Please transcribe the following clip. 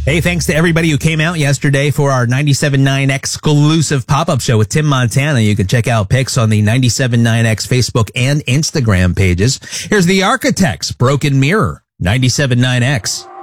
Hey, thanks to everybody who came out yesterday for our 97.9 exclusive pop-up show with Tim Montana. You can check out pics on the 97.9X Facebook and Instagram pages. Here's the Architects, Broken Mirror, 97.9X.